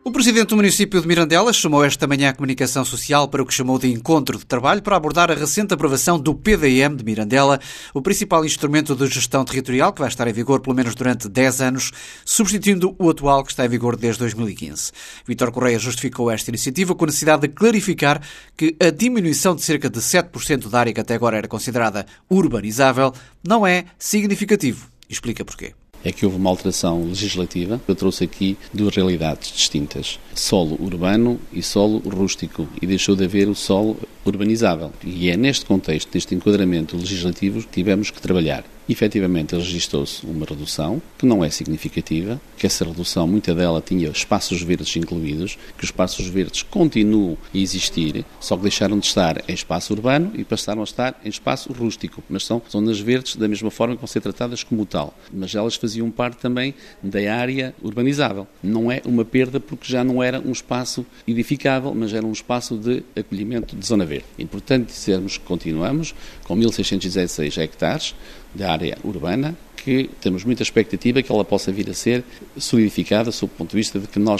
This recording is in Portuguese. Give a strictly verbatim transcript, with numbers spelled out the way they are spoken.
O presidente do município de Mirandela chamou esta manhã a comunicação social para o que chamou de encontro de trabalho para abordar a recente aprovação do P D M de Mirandela, o principal instrumento de gestão territorial que vai estar em vigor pelo menos durante dez anos, substituindo o atual que está em vigor desde dois mil e quinze. Vítor Correia justificou esta iniciativa com a necessidade de clarificar que a diminuição de cerca de sete por cento da área que até agora era considerada urbanizável não é significativo. Explica porquê. É que houve uma alteração legislativa. Eu trouxe aqui duas realidades distintas. Solo urbano e solo rústico. E deixou de haver o solo urbanizável. E é neste contexto, neste enquadramento legislativo, que tivemos que trabalhar. Efetivamente, registou-se uma redução, que não é significativa, que essa redução, muita dela tinha espaços verdes incluídos, que os espaços verdes continuam a existir, só que deixaram de estar em espaço urbano e passaram a estar em espaço rústico. Mas são zonas verdes da mesma forma que vão ser tratadas como tal. Mas elas faziam parte também da área urbanizável. Não é uma perda porque já não era um espaço edificável, mas era um espaço de acolhimento de zona verde. É importante dizermos que continuamos com mil seiscentos e dezesseis hectares da área urbana, que temos muita expectativa que ela possa vir a ser solidificada sob o ponto de vista de que nós